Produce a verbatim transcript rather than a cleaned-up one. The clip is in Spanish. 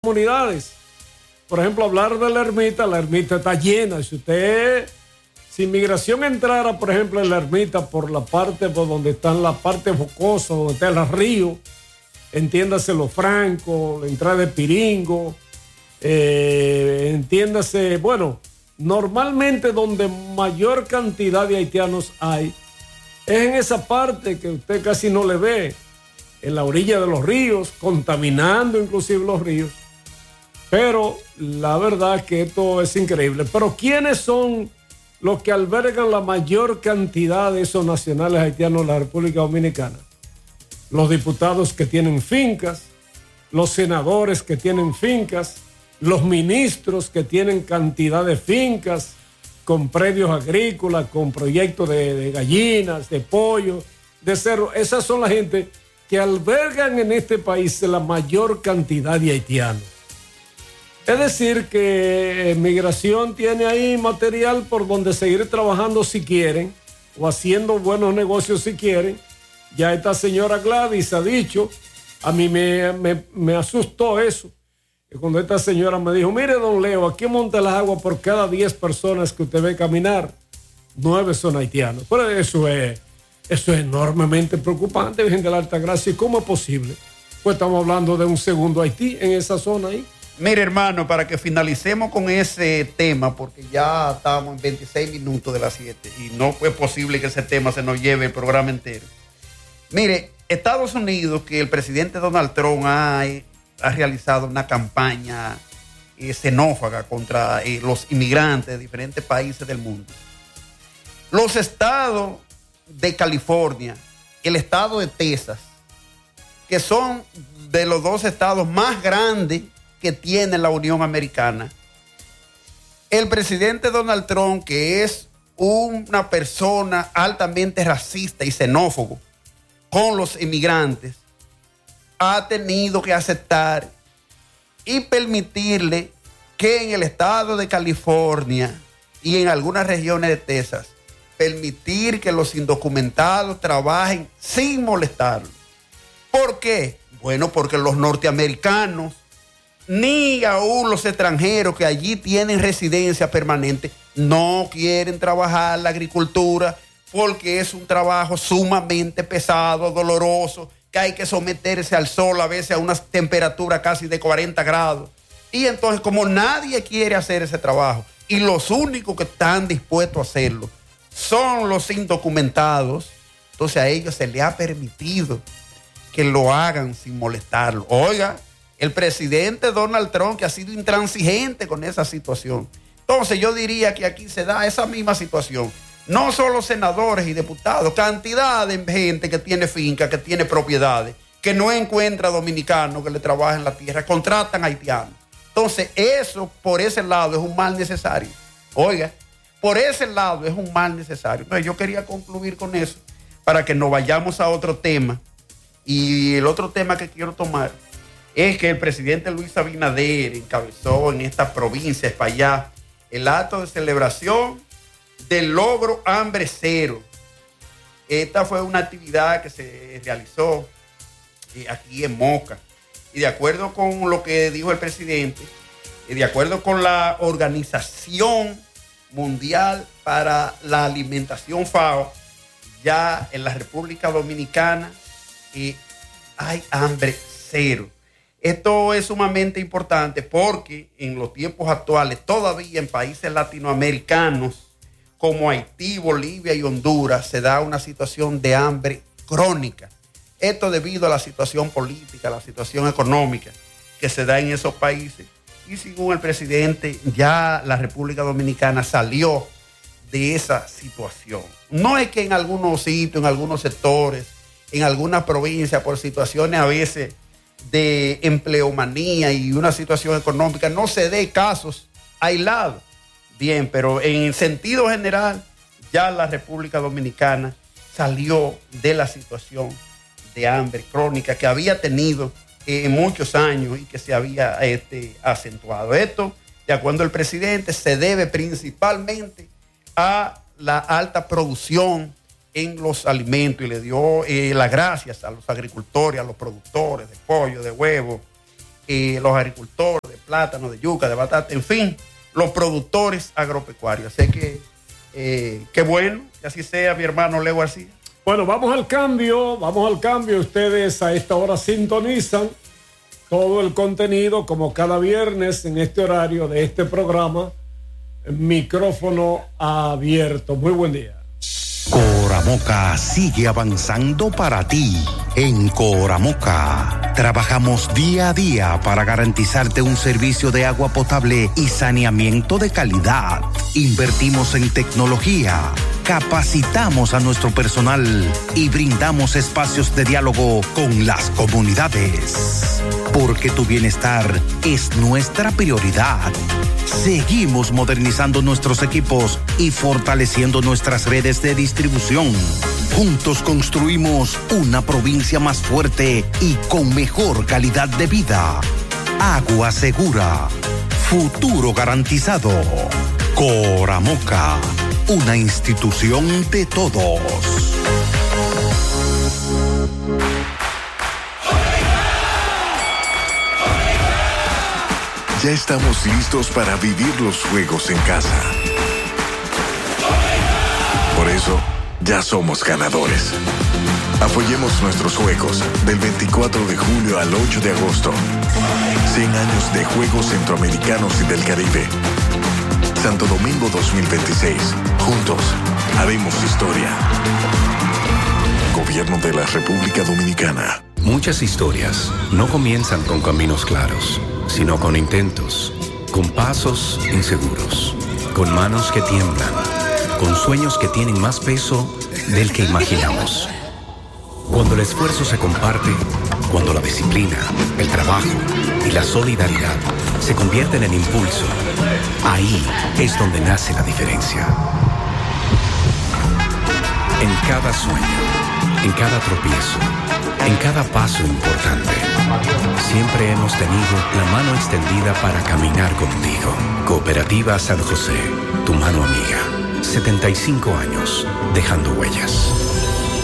comunidades. Por ejemplo, hablar de la ermita, la ermita está llena. Si usted, si inmigración entrara, por ejemplo, en la ermita por la parte, por donde están la parte jocosa, donde está el río, entiéndase Los Francos, la entrada de Piringo, eh, entiéndase, bueno, normalmente donde mayor cantidad de haitianos hay, es en esa parte que usted casi no le ve, en la orilla de los ríos, contaminando inclusive los ríos. Pero la verdad es que esto es increíble. Pero ¿quiénes son los que albergan la mayor cantidad de esos nacionales haitianos en la República Dominicana? Los diputados que tienen fincas, los senadores que tienen fincas, los ministros que tienen cantidad de fincas, con predios agrícolas, con proyectos de, de gallinas, de pollo, de cerro. Esas son la gente que albergan en este país la mayor cantidad de haitianos. Es decir, que migración tiene ahí material por donde seguir trabajando si quieren, o haciendo buenos negocios si quieren. Ya esta señora Gladys ha dicho, a mí me, me, me asustó eso, que cuando esta señora me dijo, mire don Leo, aquí en Monte las Aguas por cada diez personas que usted ve caminar, nueve son haitianos. Pero eso es, eso es enormemente preocupante, Virgen de la Altagracia. ¿Y cómo es posible? Pues estamos hablando de un segundo Haití en esa zona ahí. Mire, hermano, para que finalicemos con ese tema, porque ya estamos en veintiséis minutos de las siete y no fue posible que ese tema se nos lleve el programa entero. Mire, Estados Unidos, que el presidente Donald Trump ha, ha realizado una campaña eh, xenófaga contra eh, los inmigrantes de diferentes países del mundo. Los estados de California, el estado de Texas, que son de los dos estados más grandes que tiene la Unión Americana. El presidente Donald Trump, que es una persona altamente racista y xenófobo con los inmigrantes, ha tenido que aceptar y permitirle que en el estado de California y en algunas regiones de Texas, permitir que los indocumentados trabajen sin molestarlos. ¿Por qué? Bueno, porque los norteamericanos ni aún los extranjeros que allí tienen residencia permanente no quieren trabajar la agricultura porque es un trabajo sumamente pesado, doloroso, que hay que someterse al sol a veces a una temperatura casi de cuarenta grados. Y entonces, como nadie quiere hacer ese trabajo y los únicos que están dispuestos a hacerlo son los indocumentados, entonces a ellos se les ha permitido que lo hagan sin molestarlo. Oiga, el presidente Donald Trump, que ha sido intransigente con esa situación. Entonces yo diría que aquí se da esa misma situación. No solo senadores y diputados, cantidad de gente que tiene finca, que tiene propiedades, que no encuentra dominicanos que le trabajen en la tierra, contratan haitianos. Entonces eso, por ese lado, es un mal necesario. Oiga, por ese lado es un mal necesario. Entonces yo quería concluir con eso para que nos vayamos a otro tema. Y el otro tema que quiero tomar es que el presidente Luis Abinader encabezó en esta provincia, Espaillá, el acto de celebración del logro hambre cero. Esta fue una actividad que se realizó eh, aquí en Moca. Y de acuerdo con lo que dijo el presidente, y de acuerdo con la Organización Mundial para la Alimentación FAO, ya en la República Dominicana eh, hay hambre cero. Esto es sumamente importante porque en los tiempos actuales, todavía en países latinoamericanos como Haití, Bolivia y Honduras, se da una situación de hambre crónica. Esto debido a la situación política, a la situación económica que se da en esos países. Y según el presidente, ya la República Dominicana salió de esa situación. No es que en algunos sitios, en algunos sectores, en algunas provincias, por situaciones a veces de empleomanía y una situación económica, no se dé casos aislados. Bien, pero en sentido general, ya la República Dominicana salió de la situación de hambre crónica que había tenido en eh, muchos años y que se había este, acentuado. Esto, de acuerdo al presidente, se debe principalmente a la alta producción en los alimentos y le dio eh, las gracias a los agricultores, a los productores de pollo, de huevo, eh, los agricultores de plátano, de yuca, de batata, en fin, los productores agropecuarios. Así que, eh, qué bueno que así sea, mi hermano Leo García. Bueno, vamos al cambio, vamos al cambio. Ustedes a esta hora sintonizan todo el contenido, como cada viernes en este horario de este programa, micrófono abierto. Muy buen día. Coramoca sigue avanzando para ti. En Coramoca trabajamos día a día para garantizarte un servicio de agua potable y saneamiento de calidad. Invertimos en tecnología, capacitamos a nuestro personal y brindamos espacios de diálogo con las comunidades. Porque tu bienestar es nuestra prioridad. Seguimos modernizando nuestros equipos y fortaleciendo nuestras redes de distribución. Juntos construimos una provincia más fuerte y con mejor calidad de vida. Agua segura. Futuro garantizado. Coramoca, una institución de todos. Ya estamos listos para vivir los juegos en casa. Por eso, ya somos ganadores. Apoyemos nuestros juegos del veinticuatro de julio al ocho de agosto. cien años de Juegos Centroamericanos y del Caribe. Santo Domingo dos mil veintiséis. Juntos, haremos historia. Gobierno de la República Dominicana. Muchas historias no comienzan con caminos claros, sino con intentos, con pasos inseguros, con manos que tiemblan, con sueños que tienen más peso del que imaginamos. Cuando el esfuerzo se comparte, cuando la disciplina, el trabajo y la solidaridad se convierten en impulso, ahí es donde nace la diferencia. En cada sueño, en cada tropiezo, en cada paso importante, siempre hemos tenido la mano extendida para caminar contigo. Cooperativa San José, tu mano amiga. setenta y cinco años, dejando huellas.